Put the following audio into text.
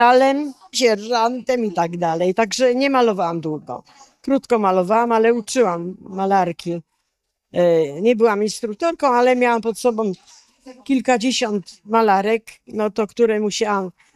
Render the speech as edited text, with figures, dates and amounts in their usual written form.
generałem, sierżantem i tak dalej. Także nie malowałam długo. Krótko malowałam, ale uczyłam malarki. Nie byłam instruktorką, ale miałam pod sobą kilkadziesiąt malarek, no to które musiałam